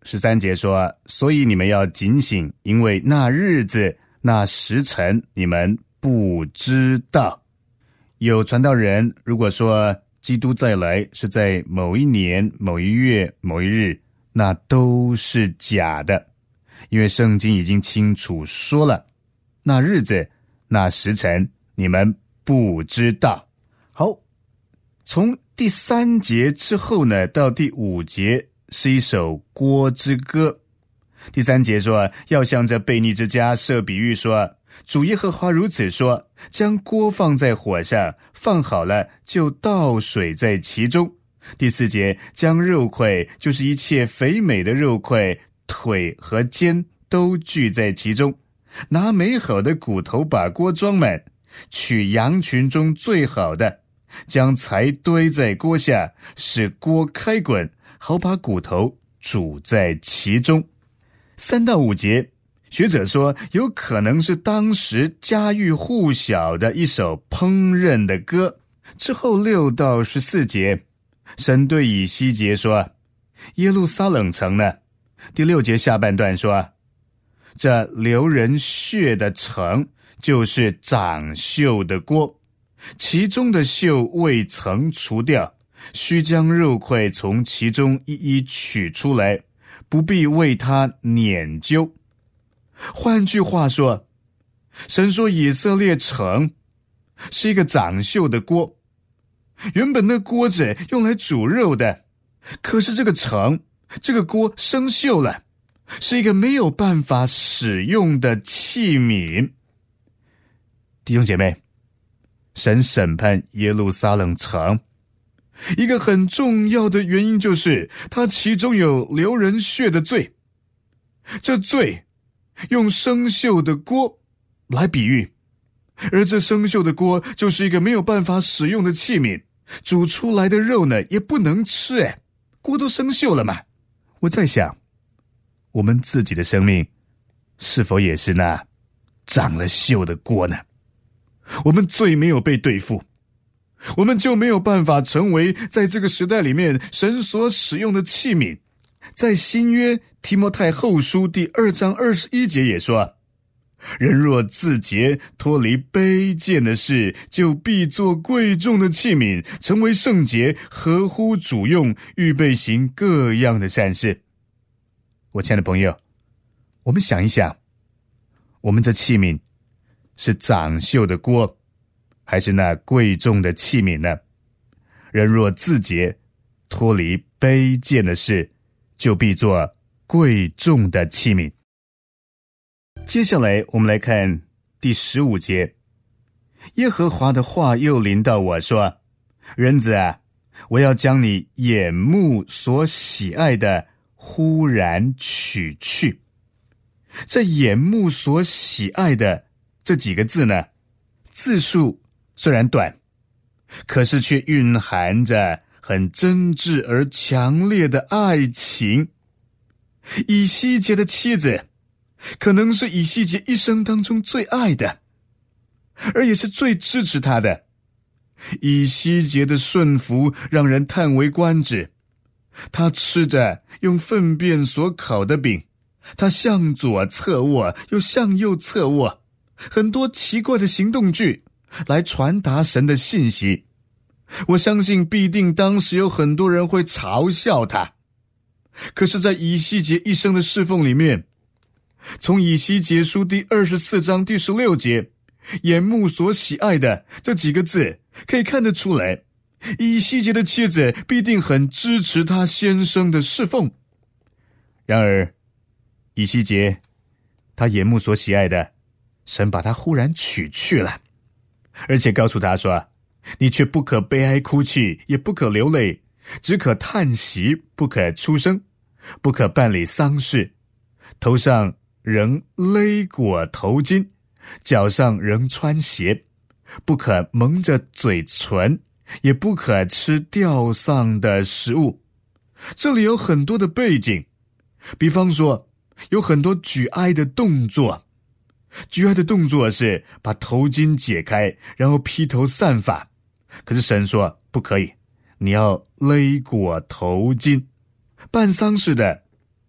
13节说，所以你们要警醒，因为那日子那时辰你们不知道。有传道人如果说基督再来是在某一年某一月某一日，那都是假的，因为圣经已经清楚说了，那日子那时辰你们不知道。好，从第3节之后呢，到第5节是一首锅之歌。第3节说，要向这悖逆之家设比喻说，主耶和华如此说，将锅放在火上，放好了就倒水在其中。第4节，将肉块，就是一切肥美的肉块，腿和肩都聚在其中，拿美好的骨头把锅装满，取羊群中最好的，将柴堆在锅下，使锅开滚，好把骨头煮在其中。3到5节，学者说有可能是当时家喻户晓的一首烹饪的歌。之后6到14节，神对以西结说，耶路撒冷城呢，第6节下半段说，这流人血的城就是长锈的锅，其中的锈未曾除掉，须将肉块从其中一一取出来，不必为它捻究。换句话说，神说以色列城是一个长锈的锅，原本那锅子用来煮肉的，可是这个城，这个锅生锈了，是一个没有办法使用的器皿。弟兄姐妹，神审判耶路撒冷城，一个很重要的原因就是它其中有流人血的罪。这罪用生锈的锅来比喻，而这生锈的锅就是一个没有办法使用的器皿，煮出来的肉呢也不能吃，锅都生锈了嘛。我在想，我们自己的生命是否也是那长了锈的锅呢？我们罪没有被对付，我们就没有办法成为在这个时代里面神所使用的器皿。在新约提摩太后书第2章21节也说，人若自洁，脱离卑贱的事，就必做贵重的器皿，成为圣洁，合乎主用，预备行各样的善事。我亲爱的朋友，我们想一想，我们这器皿是长锈的锅，还是那贵重的器皿呢？人若自洁，脱离卑贱的事，就必做贵重的器皿。接下来我们来看第15节，耶和华的话又临到我说，人子啊，我要将你眼目所喜爱的忽然取去。这眼目所喜爱的这几个字呢，字数虽然短，可是却蕴含着很真挚而强烈的爱情。以西结的妻子可能是以西结一生当中最爱的，而也是最支持他的。以西结的顺服让人叹为观止，他吃着用粪便所烤的饼，他向左侧卧又向右侧卧，很多奇怪的行动句来传达神的信息。我相信必定当时有很多人会嘲笑他，可是在以西结一生的侍奉里面，从以西结书第24章第16节，眼目所喜爱的这几个字可以看得出来，以西结的妻子必定很支持他先生的侍奉。然而以西结他眼目所喜爱的，神把他忽然取去了，而且告诉他说，你却不可悲哀哭泣，也不可流泪，只可叹息，不可出声，不可办理丧事，头上仍勒裹头巾，脚上仍穿鞋，不可蒙着嘴唇，也不可吃吊丧的食物。这里有很多的背景，比方说有很多举哀的动作。举哀的动作是把头巾解开，然后披头散发。可是神说不可以，你要勒裹头巾。办丧事的